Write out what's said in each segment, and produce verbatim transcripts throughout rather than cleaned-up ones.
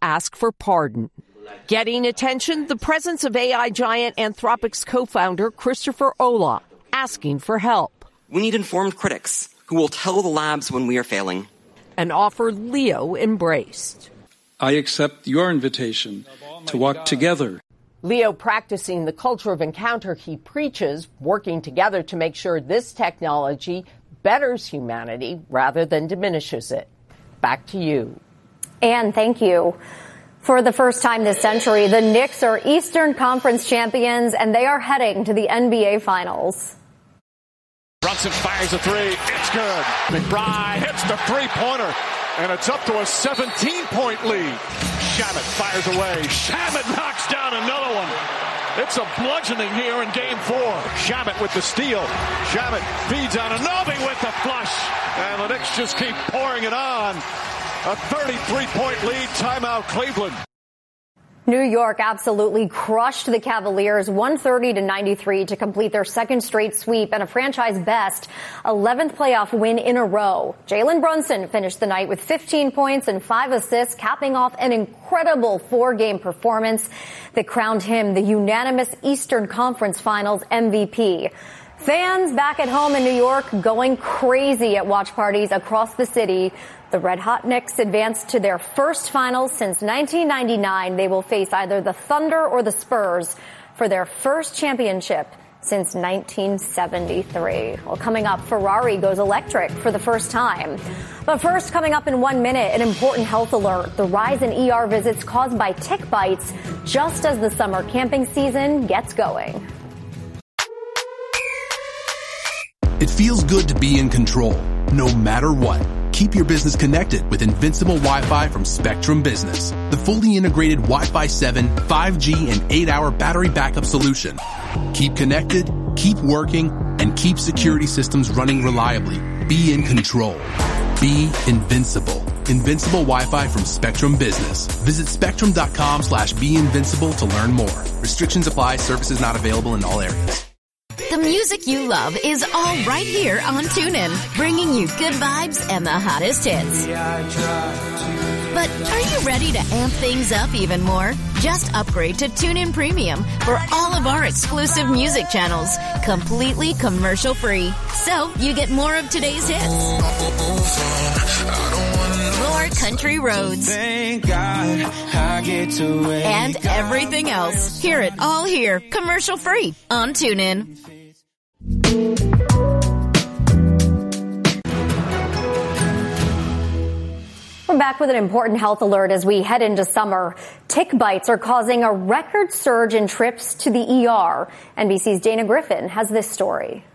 ask for pardon. Getting attention, the presence of A I giant Anthropic's co-founder Christopher Olah asking for help. We need informed critics who will tell the labs when we are failing. An offer Leo embraced. I accept your invitation to walk together. Leo practicing the culture of encounter he preaches, working together to make sure this technology betters humanity rather than diminishes it. Back to you. Anne, thank you. For the first time this century, the Knicks are Eastern Conference champions, and they are heading to the N B A Finals. Brunson fires a three. It's good. McBride hits the three-pointer, and it's up to a seventeen-point lead. Shamet fires away. Shamet knocks down another one. It's a bludgeoning here in game four. Shamet with the steal. Shamet feeds on Anunoby with the flush. And the Knicks just keep pouring it on. A thirty-three point lead. Timeout Cleveland. New York absolutely crushed the Cavaliers one thirty to ninety-three to complete their second straight sweep and a franchise best eleventh playoff win in a row. Jalen Brunson finished the night with fifteen points and five assists, capping off an incredible four-game performance that crowned him the unanimous Eastern Conference Finals M V P. Fans back at home in New York going crazy at watch parties across the city. The Red Hot Knicks advanced to their first finals since nineteen ninety-nine. They will face either the Thunder or the Spurs for their first championship since nineteen seventy-three. Well, coming up, Ferrari goes electric for the first time. But first, coming up in one minute, an important health alert. The rise in E R visits caused by tick bites just as the summer camping season gets going. It feels good to be in control, no matter what. Keep your business connected with Invincible Wi-Fi from Spectrum Business, the fully integrated Wi-Fi seven, five G, and eight hour battery backup solution. Keep connected, keep working, and keep security systems running reliably. Be in control. Be invincible. Invincible Wi-Fi from Spectrum Business. Visit spectrum.com slash be invincible to learn more. Restrictions apply. Services not available in all areas. The music you love is all right here on TuneIn, bringing you good vibes and the hottest hits. But are you ready to amp things up even more? Just upgrade to TuneIn Premium for all of our exclusive music channels, completely commercial-free. So you get more of today's hits, more country roads, Thank God I get to and everything else. Hear it all here, commercial-free on TuneIn. We're back with an important health alert as we head into summer. Tick bites are causing a record surge in trips to the E R. N B C's Dana Griffin has this story.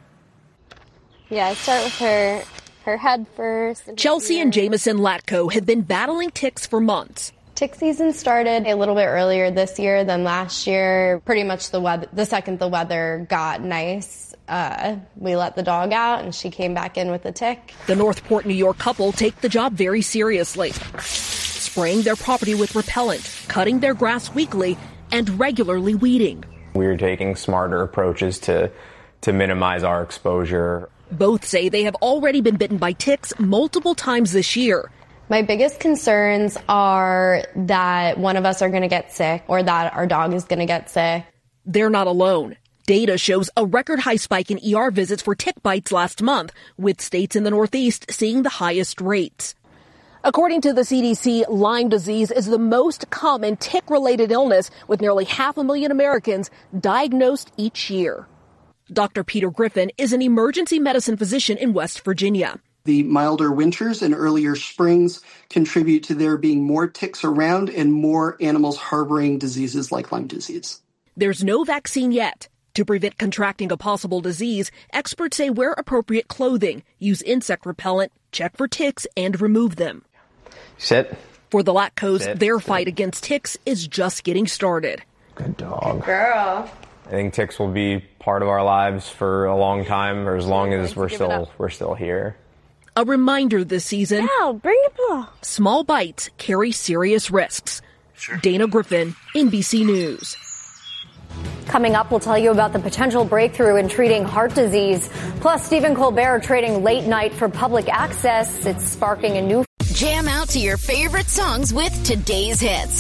Yeah, I start with her, her head first. And Chelsea and Jameson Latko have been battling ticks for months. Tick season started a little bit earlier this year than last year. Pretty much the weather, the second the weather got nice, uh, we let the dog out and she came back in with a tick. The Northport, New York couple take the job very seriously, spraying their property with repellent, cutting their grass weekly, and regularly weeding. We're taking smarter approaches to, to minimize our exposure. Both say they have already been bitten by ticks multiple times this year. My biggest concerns are that one of us are going to get sick or that our dog is going to get sick. They're not alone. Data shows a record high spike in E R visits for tick bites last month, with states in the Northeast seeing the highest rates. According to the C D C, Lyme disease is the most common tick-related illness, with nearly half a million Americans diagnosed each year. Doctor Peter Griffin is an emergency medicine physician in West Virginia. The milder winters and earlier springs contribute to there being more ticks around and more animals harboring diseases like Lyme disease. There's no vaccine yet. To prevent contracting a possible disease, experts say wear appropriate clothing, use insect repellent, check for ticks, and remove them. Sit. For the Latkos, Sit. their Sit. fight against ticks is just getting started. Good dog. Good girl. I think ticks will be part of our lives for a long time, or as long as we're still we're still here. A reminder this season, Ow, bring it up. Small bites carry serious risks. Sure. Dana Griffin, N B C News. Coming up, we'll tell you about the potential breakthrough in treating heart disease. Plus, Stephen Colbert trading late night for public access. It's sparking a new... Jam out to your favorite songs with today's hits.